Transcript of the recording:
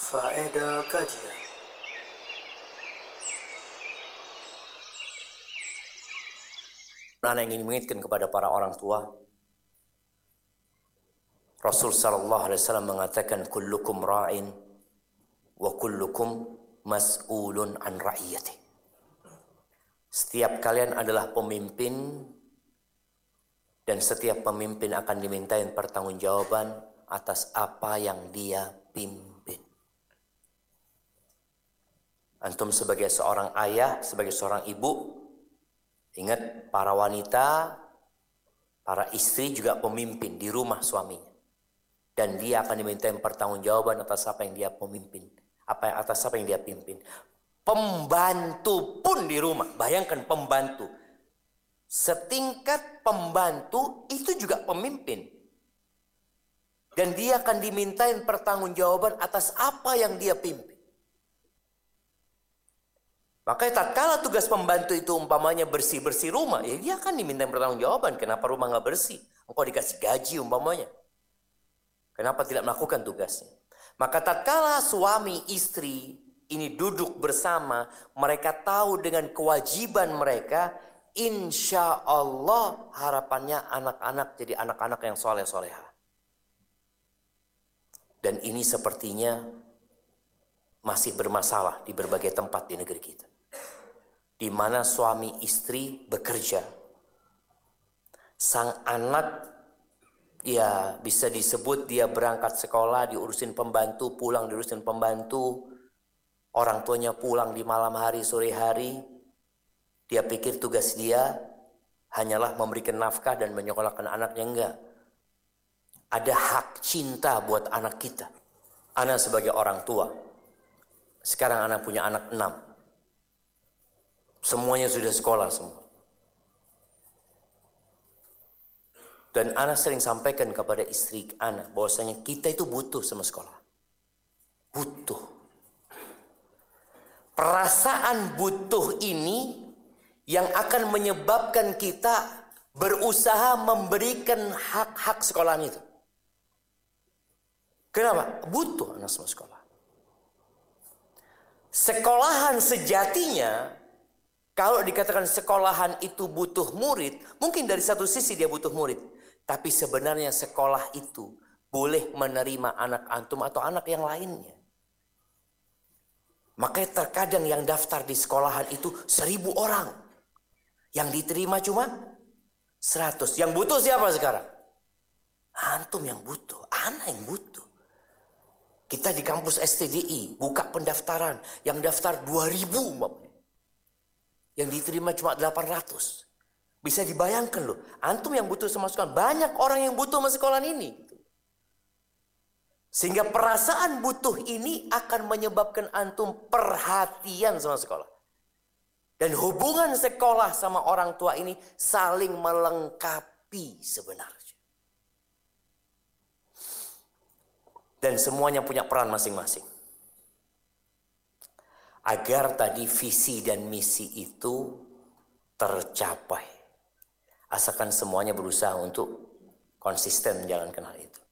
Faedah kajian. Anak ingin mengingatkan kepada para orang tua. Rasul sallallahu alaihi wasallam mengatakan kullukum ra'in wa kullukum mas'ulun an ra'iyati. Setiap kalian adalah pemimpin dan setiap pemimpin akan dimintain pertanggungjawaban atas apa yang dia pimpin. Antum sebagai seorang ayah, sebagai seorang ibu, ingat para wanita, para istri juga pemimpin di rumah suaminya. Dan dia akan diminta pertanggungjawaban atas apa yang dia pemimpin. Atas apa yang dia pimpin. Pembantu pun di rumah. Bayangkan pembantu. Setingkat pembantu itu juga pemimpin. Dan dia akan dimintain pertanggungjawaban atas apa yang dia pimpin. Makanya tatkala tugas pembantu itu umpamanya bersih-bersih rumah, ya dia akan diminta pertanggungjawaban. Kenapa rumah nggak bersih? Engkau dikasih gaji umpamanya. Kenapa tidak melakukan tugasnya? Maka tatkala suami istri ini duduk bersama, mereka tahu dengan kewajiban mereka, insya Allah harapannya anak-anak jadi anak-anak yang soleh-soleha. Dan ini sepertinya masih bermasalah di berbagai tempat di negeri kita. Di mana suami istri bekerja. Sang anak ya bisa disebut dia berangkat sekolah diurusin pembantu, pulang diurusin pembantu. Orang tuanya pulang di malam hari, sore hari. Dia pikir tugas dia hanyalah memberikan nafkah dan menyekolahkan anaknya. Enggak. Ada hak cinta buat anak kita. Anak sebagai orang tua. Sekarang anak punya anak 6. Semuanya sudah sekolah semua. Dan anak sering sampaikan kepada istri anak bahwasanya kita itu butuh sama sekolah. Butuh. Perasaan butuh ini yang akan menyebabkan kita berusaha memberikan hak-hak sekolahan itu. Kenapa? Butuh anak sama sekolah. Sekolahan sejatinya, kalau dikatakan sekolahan itu butuh murid, mungkin dari satu sisi dia butuh murid. Tapi sebenarnya sekolah itu boleh menerima anak antum atau anak yang lainnya. Makanya terkadang yang daftar di sekolahan itu 1000 orang. Yang diterima cuma 100. Yang butuh siapa sekarang? Antum yang butuh, anak yang butuh. Kita di kampus STDI buka pendaftaran, yang daftar 2000 umpamanya. Yang diterima cuma 800. Bisa dibayangkan loh, antum yang butuh sama sekolah, banyak orang yang butuh sama sekolah ini. Sehingga perasaan butuh ini akan menyebabkan antum perhatian sama sekolah. Dan hubungan sekolah sama orang tua ini saling melengkapi sebenarnya. Dan semuanya punya peran masing-masing. Agar tadi visi dan misi itu tercapai. Asalkan semuanya berusaha untuk konsisten menjalankan hal itu.